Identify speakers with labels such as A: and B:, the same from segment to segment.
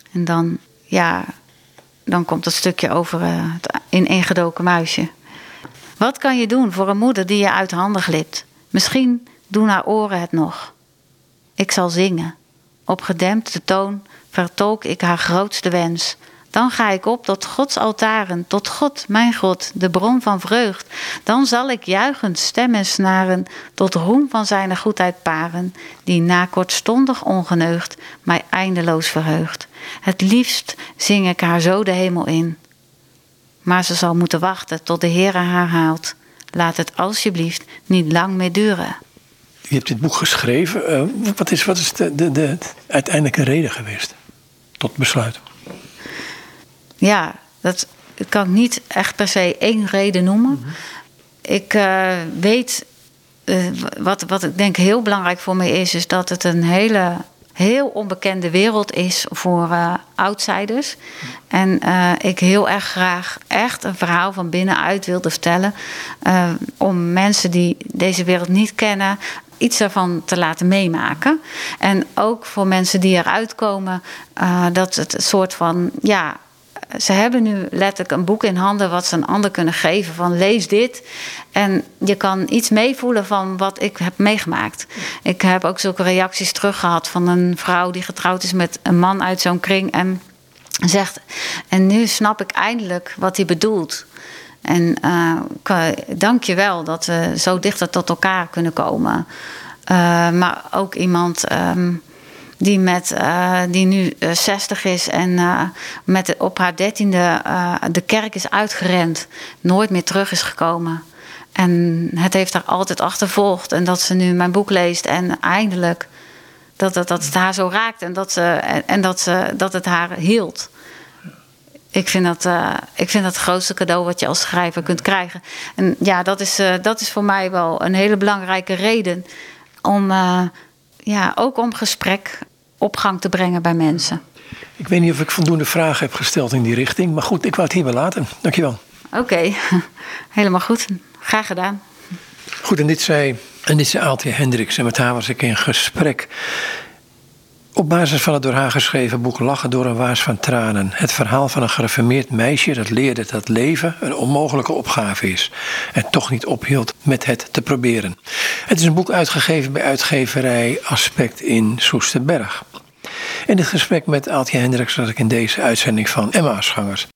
A: En dan komt het stukje over het ineengedoken muisje. Wat kan je doen voor een moeder die je uit handen glipt? Misschien doen haar oren het nog. Ik zal zingen. Op gedempte toon vertolk ik haar grootste wens. Dan ga ik op tot Gods altaren, tot God, mijn God, de bron van vreugd. Dan zal ik juichend stemmen snaren, tot roem van zijn goedheid paren, die na kortstondig ongeneugd mij eindeloos verheugt. Het liefst zing ik haar zo de hemel in. Maar ze zal moeten wachten tot de Heere haar haalt. Laat het alsjeblieft niet lang meer duren.
B: Je hebt dit boek geschreven. Wat is de uiteindelijke reden geweest tot besluit?
A: Ja, dat kan ik niet echt per se één reden noemen. Mm-hmm. Ik weet, wat ik denk heel belangrijk voor me is dat het een heel onbekende wereld is voor outsiders. En ik heel erg graag echt een verhaal van binnenuit wilde vertellen. Om mensen die deze wereld niet kennen iets daarvan te laten meemaken. En ook voor mensen die eruit komen, dat het een soort van, ja, ze hebben nu letterlijk een boek in handen wat ze een ander kunnen geven. Van lees dit. En je kan iets meevoelen van wat ik heb meegemaakt. Ik heb ook zulke reacties teruggehad van een vrouw die getrouwd is met een man uit zo'n kring. En zegt, en nu snap ik eindelijk wat hij bedoelt. En dank je wel dat we zo dichter tot elkaar kunnen komen. Maar ook iemand die nu 60 is en op haar 13e de kerk is uitgerend. Nooit meer terug is gekomen. En het heeft haar altijd achtervolgd. En dat ze nu mijn boek leest en eindelijk dat het haar zo raakt. En dat het haar hield. Ik vind dat het grootste cadeau wat je als schrijver kunt krijgen. En ja, dat is voor mij wel een hele belangrijke reden om ook om gesprek op gang te brengen bij mensen.
B: Ik weet niet of ik voldoende vragen heb gesteld in die richting. Maar goed, ik wou het hierbij laten. Dankjewel.
A: Oké, helemaal goed. Graag gedaan.
B: Goed, en dit zei Aaltje Hendricks. En met haar was ik in gesprek. Op basis van het door haar geschreven boek Lachen door een waas van tranen. Het verhaal van een gereformeerd meisje dat leerde dat leven een onmogelijke opgave is. En toch niet ophield met het te proberen. Het is een boek uitgegeven bij uitgeverij Aspect in Soesterberg. In dit gesprek met Aaltje Hendricks was ik in deze uitzending van Emmausgangers.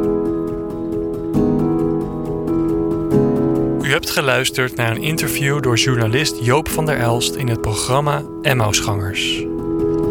C: U hebt geluisterd naar een interview door journalist Joop van der Elst in het programma Emmausgangers.